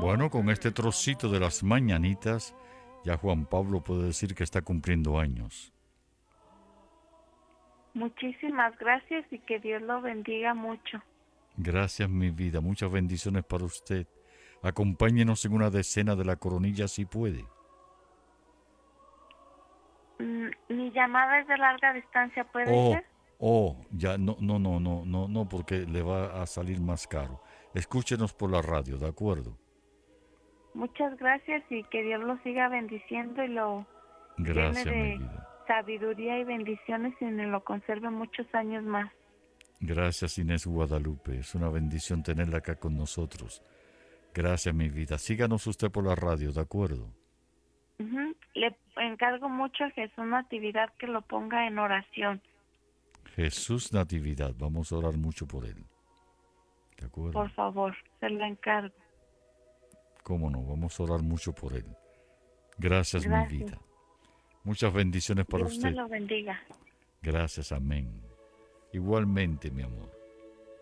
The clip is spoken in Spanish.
Bueno, con este trocito de las mañanitas, ya Juan Pablo puede decir que está cumpliendo años. Muchísimas gracias y que Dios lo bendiga mucho. Gracias, mi vida. Muchas bendiciones para usted. Acompáñenos en una decena de la coronilla si puede. Mi llamada es de larga distancia, ¿puede Oh, ser? ya, no, porque le va a salir más caro. Escúchenos por la radio, ¿de acuerdo? Muchas gracias y que Dios lo siga bendiciendo y lo llene Gracias, mi de vida. sabiduría y bendiciones y me lo conserve muchos años más. Gracias, Inés Guadalupe. Es una bendición tenerla acá con nosotros. Gracias, mi vida. Síganos usted por la radio, ¿de acuerdo? Le encargo mucho a Jesús Natividad que lo ponga en oración. Jesús Natividad. Vamos a orar mucho por él. ¿De acuerdo? Por favor, se lo encargo. ¿Cómo no? Vamos a orar mucho por él. Gracias, mi Gracias. vida. Muchas bendiciones para Dios me usted. lo bendiga. Gracias, amén. Igualmente, mi amor.